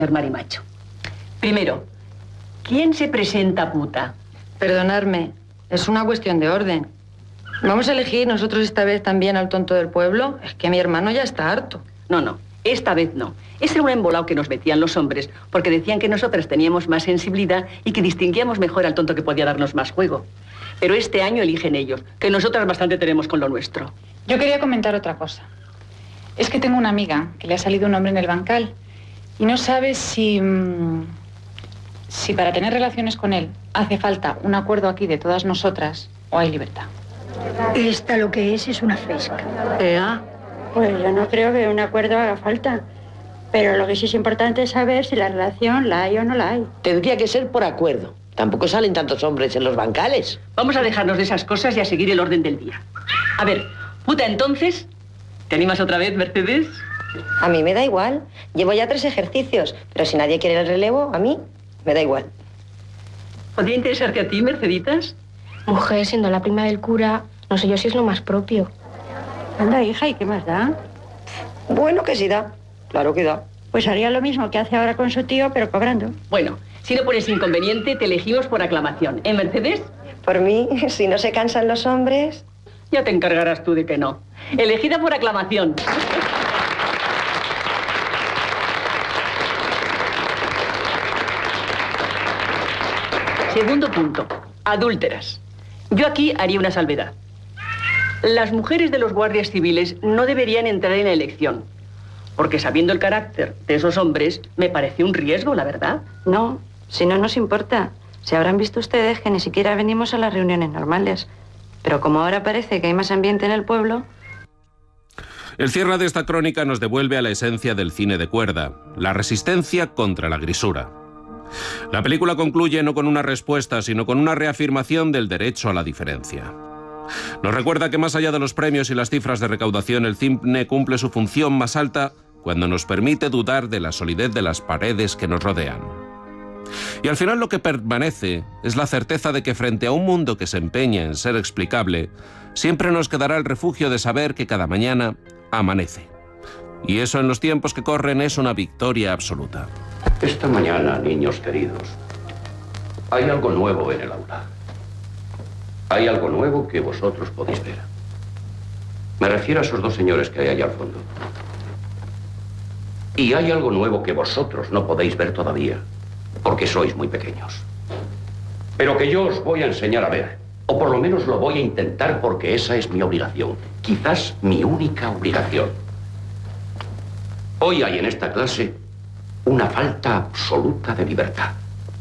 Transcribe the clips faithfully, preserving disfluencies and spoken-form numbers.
señor Marimacho. Primero, ¿quién se presenta puta? Perdonadme, es una cuestión de orden. ¿Vamos a elegir nosotros esta vez también al tonto del pueblo? Es que mi hermano ya está harto. No, no, esta vez no. Ese era un embolado que nos metían los hombres porque decían que nosotras teníamos más sensibilidad y que distinguíamos mejor al tonto que podía darnos más juego. Pero este año eligen ellos, que nosotras bastante tenemos con lo nuestro. Yo quería comentar otra cosa. Es que tengo una amiga que le ha salido un hombre en el bancal y no sabe si, si para tener relaciones con él hace falta un acuerdo aquí de todas nosotras o hay libertad. Esta lo que es es una fresca. ¿Ea? Pues yo no creo que un acuerdo haga falta. Pero lo que sí es importante es saber si la relación la hay o no la hay. Tendría que ser por acuerdo. Tampoco salen tantos hombres en los bancales. Vamos a dejarnos de esas cosas y a seguir el orden del día. A ver, puta, entonces, ¿te animas otra vez, Mercedes? A mí me da igual. Llevo ya tres ejercicios, pero si nadie quiere el relevo, a mí me da igual. ¿Podría interesarte a ti, Merceditas? Mujer, siendo la prima del cura, no sé yo si es lo más propio. Anda, hija, ¿y qué más da? Bueno, que sí da. Claro que da. Pues haría lo mismo que hace ahora con su tío, pero cobrando. Bueno, si no pones inconveniente, te elegimos por aclamación. ¿Eh, Mercedes? Por mí, si no se cansan los hombres... Ya te encargarás tú de que no. Elegida por aclamación. Segundo punto. Adúlteras. Yo aquí haría una salvedad. Las mujeres de los guardias civiles no deberían entrar en la elección. Porque sabiendo el carácter de esos hombres, me parece un riesgo, la verdad. No, si no nos importa. Si habrán visto ustedes que ni siquiera venimos a las reuniones normales. Pero como ahora parece que hay más ambiente en el pueblo... El cierre de esta crónica nos devuelve a la esencia del cine de cuerda, la resistencia contra la grisura. La película concluye no con una respuesta, sino con una reafirmación del derecho a la diferencia. Nos recuerda que más allá de los premios y las cifras de recaudación, el cine cumple su función más alta cuando nos permite dudar de la solidez de las paredes que nos rodean. Y al final lo que permanece es la certeza de que frente a un mundo que se empeña en ser explicable, siempre nos quedará el refugio de saber que cada mañana amanece. Y eso en los tiempos que corren es una victoria absoluta. Esta mañana, niños queridos, hay algo nuevo en el aula. Hay algo nuevo que vosotros podéis ver. Me refiero a esos dos señores que hay allá al fondo. Y hay algo nuevo que vosotros no podéis ver todavía, porque sois muy pequeños. Pero que yo os voy a enseñar a ver, o por lo menos lo voy a intentar porque esa es mi obligación, quizás mi única obligación. Hoy hay en esta clase una falta absoluta de libertad.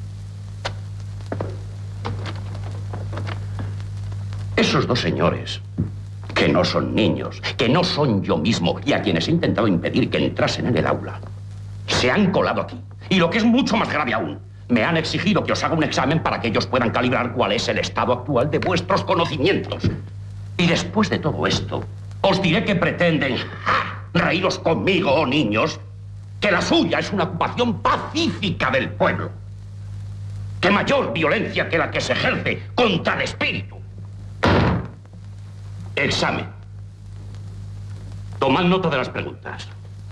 Esos dos señores, que no son niños, que no son yo mismo, y a quienes he intentado impedir que entrasen en el aula, se han colado aquí. Y lo que es mucho más grave aún, me han exigido que os haga un examen para que ellos puedan calibrar cuál es el estado actual de vuestros conocimientos. Y después de todo esto, os diré que pretenden ¡ja! reíros conmigo, oh niños, que la suya es una ocupación pacífica del pueblo. Que mayor violencia que la que se ejerce contra el espíritu. Examen. Tomad nota de las preguntas.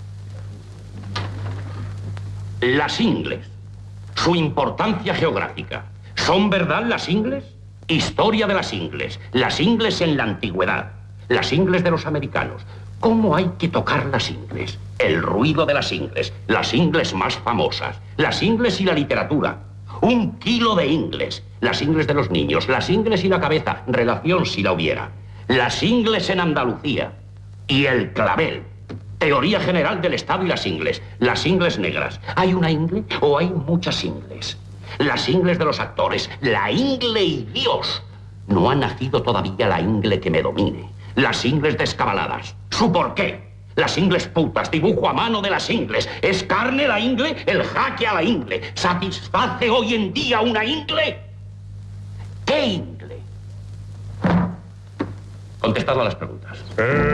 Las ingles. Su importancia geográfica. ¿Son verdad las ingles? Historia de las ingles. Las ingles en la antigüedad. Las ingles de los americanos. ¿Cómo hay que tocar las ingles? El ruido de las ingles. Las ingles más famosas. Las ingles y la literatura. Un kilo de ingles. Las ingles de los niños. Las ingles y la cabeza. Relación si la hubiera. Las ingles en Andalucía. Y el clavel. Teoría general del Estado y las ingles. Las ingles negras. ¿Hay una ingle o hay muchas ingles? Las ingles de los actores. La ingle y Dios. No ha nacido todavía la ingle que me domine. Las ingles descabaladas. ¿Su por qué? Las ingles putas. Dibujo a mano de las ingles. ¿Es carne la ingle? El jaque a la ingle. ¿Satisface hoy en día una ingle? ¿Qué ingle? Contestad a las preguntas.